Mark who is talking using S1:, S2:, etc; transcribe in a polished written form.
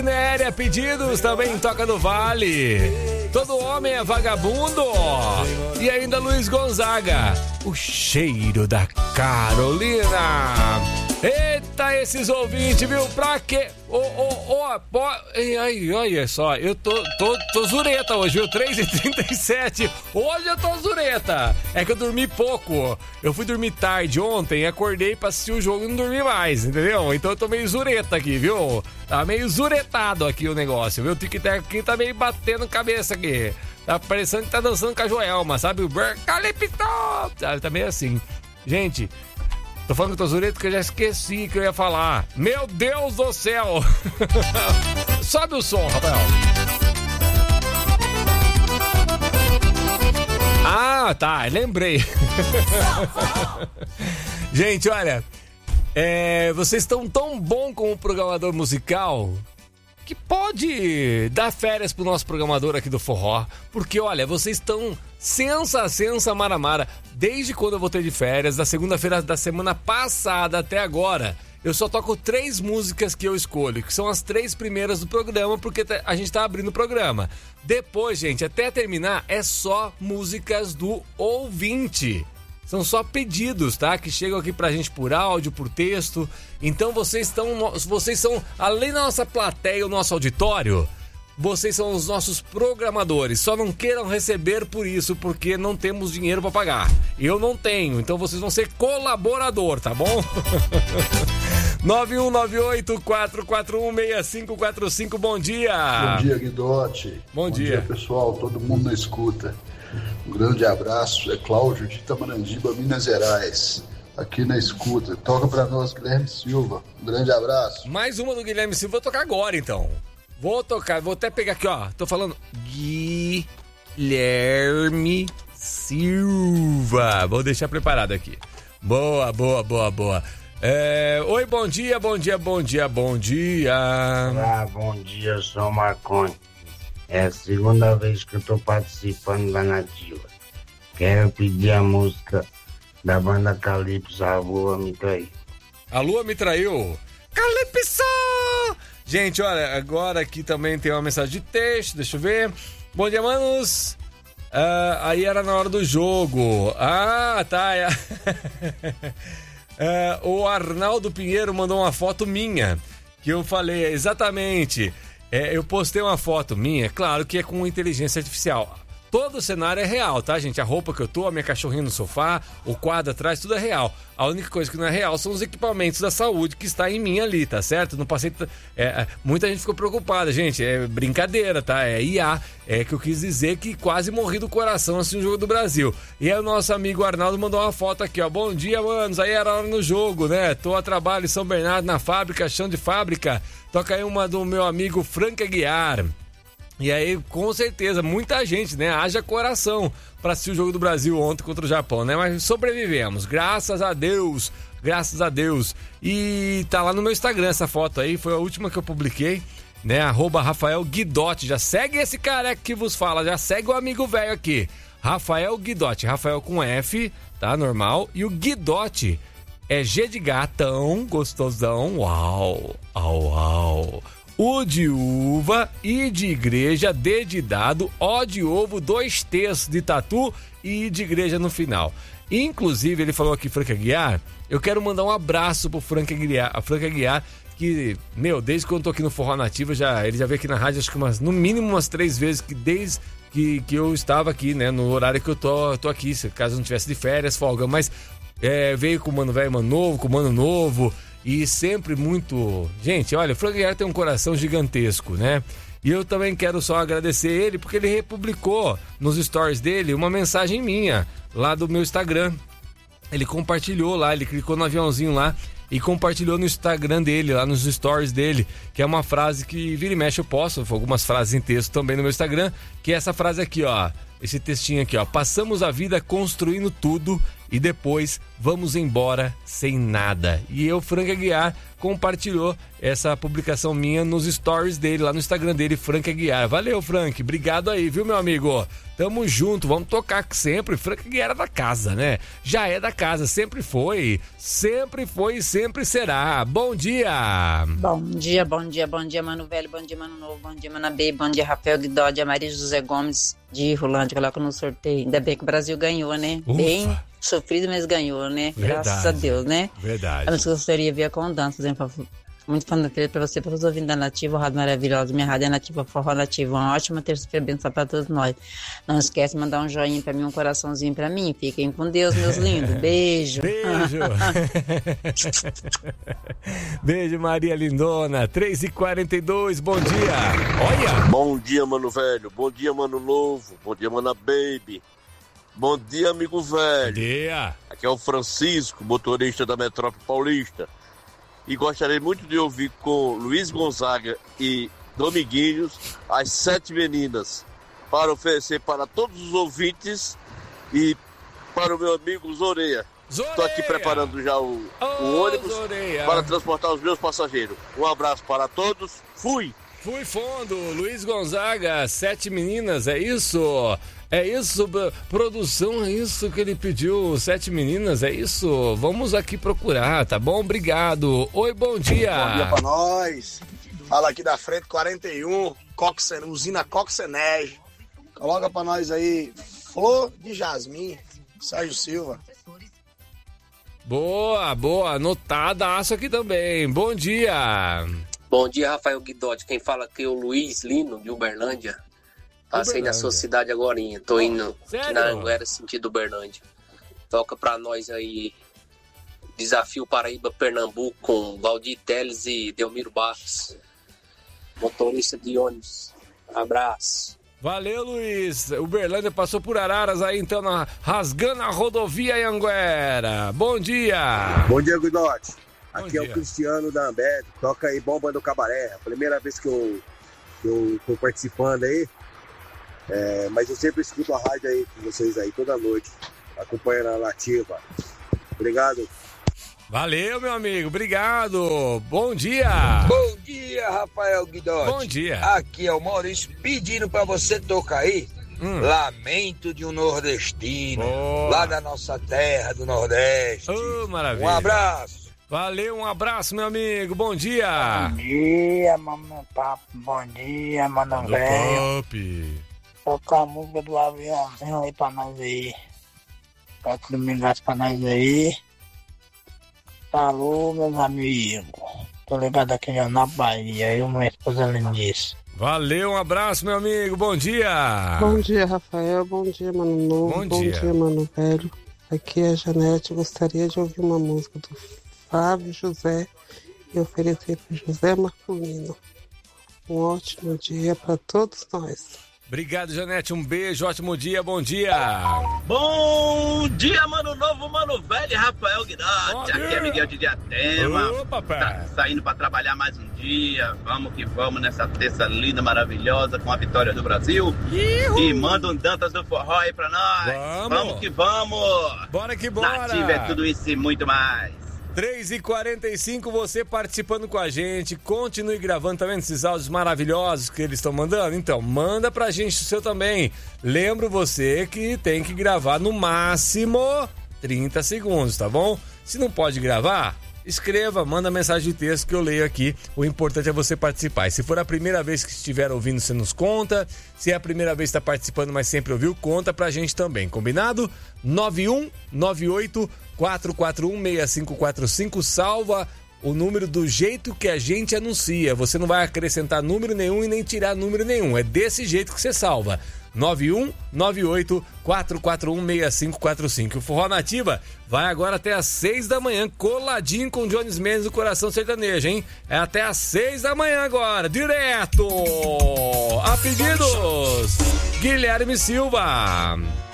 S1: Néria, pedidos também Toca do Vale. Todo homem é vagabundo. E ainda Luiz Gonzaga, O Cheiro da Carolina. Eita, esses ouvintes, viu? Pra quê? Olha só, eu tô zureta hoje, viu? 3h37. Hoje eu tô zureta. É que eu dormi pouco. Eu fui dormir tarde ontem, acordei pra assistir o jogo e não dormi mais, entendeu? Então eu tô meio zureta aqui, viu? Tá meio zuretado aqui o negócio, viu? O tic-tac aqui tá meio batendo cabeça aqui. Tá parecendo que tá dançando com a Joelma, sabe? O Bercalipto! Tá meio assim. Gente, tô falando que eu tô zureta porque eu já esqueci que eu ia falar. Meu Deus do céu! Sobe o som, Rafael. Ah, tá, lembrei. Gente, olha, vocês estão tão bom como programador musical que pode dar férias pro nosso programador aqui do Forró, porque olha, vocês estão sensa maramara. Desde quando eu voltei de férias, da segunda-feira da semana passada até agora, eu só toco 3 músicas que eu escolho, que são as 3 primeiras do programa, porque a gente tá abrindo o programa. Depois, gente, até terminar, é só músicas do ouvinte. São só pedidos, tá? Que chegam aqui pra gente por áudio, por texto. Então vocês são, além da nossa plateia, o nosso auditório, vocês são os nossos programadores. Só não queiram receber por isso, porque não temos dinheiro pra pagar. Eu não tenho, então vocês vão ser colaborador, tá bom? 9198-441-6545, bom dia!
S2: Bom dia, Guidotti.
S1: Bom dia,
S2: pessoal, todo mundo na escuta. Um grande abraço, é Cláudio de Itamanandiba, Minas Gerais, aqui na escuta. Toca pra nós, Guilherme Silva. Um grande abraço.
S1: Mais uma do Guilherme Silva, vou tocar agora então. Vou até pegar aqui, ó. Tô falando Guilherme Silva. Vou deixar preparado aqui. Boa. Oi, bom dia.
S3: Olá, bom dia, eu sou o Marconi. É a segunda vez que eu tô participando da Nativa. Quero pedir a música da banda Calypso, A Lua Me Traiu.
S1: A Lua Me Traiu? Calypso! Gente, olha, agora aqui também tem uma mensagem de texto, deixa eu ver. Bom dia, manos. Aí era na hora do jogo. Ah, tá. O Arnaldo Pinheiro mandou uma foto minha, que eu falei exatamente. Eu postei uma foto minha, claro que é com inteligência artificial. Todo o cenário é real, tá, gente? A roupa que eu tô, a minha cachorrinha no sofá, o quadro atrás, tudo é real. A única coisa que não é real são os equipamentos da saúde que está em mim ali, tá certo? Não passei... muita gente ficou preocupada, gente. É brincadeira, tá? É IA. É que eu quis dizer que quase morri do coração assim no Jogo do Brasil. E aí o nosso amigo Arnaldo mandou uma foto aqui, ó. Bom dia, manos. Aí era hora no jogo, né? Tô a trabalho em São Bernardo, na fábrica, chão de fábrica. Toca aí uma do meu amigo Frank Aguiar. E aí, com certeza, muita gente, né? Haja coração pra assistir o Jogo do Brasil ontem contra o Japão, né? Mas sobrevivemos, graças a Deus. E tá lá no meu Instagram essa foto aí, foi a última que eu publiquei, né? @Rafael Guidotti. Já segue esse careca que vos fala, já segue o amigo velho aqui. Rafael Guidotti, Rafael com F, tá? Normal. E o Guidotti é G de gatão, gostosão, uau. U de uva, I de igreja, D de dado, O de ovo, 2 T's de tatu e I de igreja no final. Inclusive, ele falou aqui, Frank Aguiar, eu quero mandar um abraço pro Frank Aguiar, que, desde que eu tô aqui no Forró Nativa, ele já veio aqui na rádio, acho que no mínimo umas 3 vezes, que desde que eu estava aqui, né, no horário que eu tô aqui, se caso não tivesse de férias, folga, mas veio com o Mano Velho, Mano Novo, com o Mano Novo, e sempre muito... Gente, olha, o Frank Aguiar tem um coração gigantesco, né? E eu também quero só agradecer ele, porque ele republicou nos stories dele uma mensagem minha, lá do meu Instagram. Ele compartilhou lá, ele clicou no aviãozinho lá e compartilhou no Instagram dele, lá nos stories dele, que é uma frase que vira e mexe eu posto, algumas frases em texto também no meu Instagram, que é essa frase aqui, ó. Esse textinho aqui, ó. Passamos a vida construindo tudo e depois vamos embora sem nada. E o Frank Aguiar compartilhou essa publicação minha nos stories dele, lá no Instagram dele, Frank Aguiar. Valeu, Frank, obrigado aí, viu, meu amigo? Tamo junto, vamos tocar sempre. Frank Aguiar é da casa, né? Já é da casa, sempre foi e sempre será. Bom dia!
S4: Bom dia, Mano Velho, bom dia, Mano Novo, bom dia, Mana B, bom dia, Rafael Guidó, Maria José Gomes de Rolândia, coloca no sorteio. Ainda bem que o Brasil ganhou, né?
S1: Ufa.
S4: Bem sofrido, mas ganhou, né?
S1: Verdade.
S4: Graças a Deus, né?
S1: Verdade.
S4: Eu gostaria de ver a Condança, fazendo muito fã pra você, para os ouvintes da Nativa, Rádio Maravilhosa, minha rádio é Nativa, Forró Nativa. Uma ótima terça-feira, abençoada para todos nós. Não esquece de mandar um joinha para mim, um coraçãozinho para mim. Fiquem com Deus, meus lindos. Beijo.
S1: Beijo. Beijo, Maria Lindona. 3h42, bom dia. Olha.
S5: Bom dia, Mano Velho. Bom dia, Mano Novo. Bom dia, Mana Baby. Bom dia, amigo velho.
S1: Bom dia.
S5: Aqui é o Francisco, motorista da Metrópole Paulista. E gostaria muito de ouvir com Luiz Gonzaga e Dominguinhos as 7 meninas, para oferecer para todos os ouvintes e para o meu amigo Zoreia. Estou aqui preparando já o ônibus
S1: Zoreia,
S5: para transportar os meus passageiros. Um abraço para todos. Fui!
S1: Fui fundo, Luiz Gonzaga, 7 meninas, é isso? É isso, produção, é isso que ele pediu, 7 meninas, é isso? Vamos aqui procurar, tá bom? Obrigado. Oi, bom dia.
S6: Bom dia pra nós. Fala aqui da frente 41, usina Coxenege. Coloca pra nós aí, Flor de Jasmim, Sérgio Silva.
S1: Boa, anotada aço aqui também. Bom dia.
S7: Bom dia, Rafael Guidotti. Quem fala aqui é o Luiz Lino, de Uberlândia. Passei na sua cidade agorinha. Tô indo aqui na Anguera, sentido Uberlândia. Toca pra nós aí Desafio Paraíba Pernambuco com Valdir Teles e Delmiro Barros, motorista de ônibus. Abraço.
S1: Valeu, Luiz. Uberlândia passou por Araras aí, então, rasgando a rodovia Anguera. Bom dia.
S8: Bom dia, Guidotti. Aqui é o Cristiano da Ambev. Toca aí Bomba do Cabaré. Primeira vez que eu tô participando aí. Mas eu sempre escuto a rádio aí com vocês aí toda noite, acompanhando a Nativa. Obrigado.
S1: Valeu, meu amigo, obrigado. Bom dia.
S9: Bom dia, Rafael Guidotti.
S1: Bom dia.
S9: Aqui é o Maurício pedindo pra você tocar aí Lamento de um Nordestino.
S1: Boa.
S9: Lá da nossa terra do Nordeste.
S1: Maravilha.
S9: Um abraço.
S1: Valeu, um abraço, meu amigo. Bom dia.
S10: Bom dia, Mamãe Papo. Bom dia, Mano Velho. Tocar a música do aviãozinho aí pra nós aí. Toca do Domingaço pra nós aí. Alô, meus amigos. Tô ligado aqui na Bahia. Eu e minha esposa Lenice.
S1: Valeu, um abraço, meu amigo. Bom dia.
S11: Bom dia, Rafael. Bom dia, Mano Novo.
S1: Bom dia,
S11: Mano Velho. Aqui é a Janete. Gostaria de ouvir uma música do Flávio José e oferecer para José Marcolino. Um ótimo dia para todos nós.
S1: Obrigado, Janete. Um beijo, ótimo dia, bom dia.
S12: Bom dia, Mano Novo, Mano Velho, Rafael Guidotti. Aqui é Miguel de Diadema.
S1: Ô, papai.
S12: Saindo para trabalhar mais um dia. Vamos que vamos nessa terça linda, maravilhosa, com a vitória do Brasil.
S1: Ihu.
S12: E manda um Dantas do Forró aí pra nós. Vamos que vamos.
S1: Bora que bora.
S12: Nativa é tudo isso e muito mais.
S1: 3h45, você participando com a gente, continue gravando, tá vendo esses áudios maravilhosos que eles estão mandando? Então, manda pra gente o seu também. Lembro você que tem que gravar no máximo 30 segundos, tá bom? Se não pode gravar, escreva, manda mensagem de texto que eu leio aqui. O importante é você participar. E se for a primeira vez que estiver ouvindo, você nos conta. Se é a primeira vez que está participando, mas sempre ouviu, conta pra gente também, combinado? 9198-441-6545, salva o número do jeito que a gente anuncia. Você não vai acrescentar número nenhum e nem tirar número nenhum. É desse jeito que você salva. 9198-441-6545. O Forró Nativa vai agora até às 6 da manhã, coladinho com Jones Mendes do Coração Sertanejo, hein? É até às 6 da manhã agora, direto! A pedidos, Guilherme Silva.